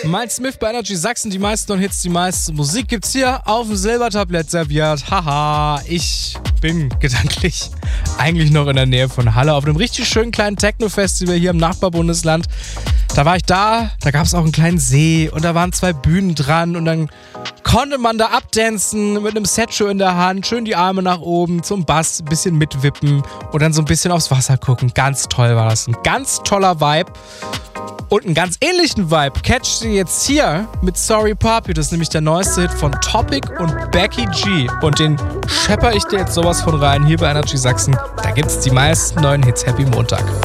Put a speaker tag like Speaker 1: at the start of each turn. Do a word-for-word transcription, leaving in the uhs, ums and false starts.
Speaker 1: Miles Smith bei Energy Sachsen, die meisten neuen Hits, die meiste Musik gibt's hier auf dem Silbertablett serviert. Haha, ich bin gedanklich eigentlich noch in der Nähe von Halle auf einem richtig schönen kleinen Techno-Festival hier im Nachbarbundesland. Da war ich da, da gab es auch einen kleinen See und da waren zwei Bühnen dran und dann konnte man da abdancen mit einem Setshow in der Hand, schön die Arme nach oben zum Bass, ein bisschen mitwippen und dann so ein bisschen aufs Wasser gucken. Ganz toll war das, ein ganz toller Vibe. Und einen ganz ähnlichen Vibe catcht ihr jetzt hier mit Sorry Papi. Das ist nämlich der neueste Hit von Topic und Becky G. Und den schepper ich dir jetzt sowas von rein hier bei Energy Sachsen. Da gibt's die meisten neuen Hits. Happy Montag.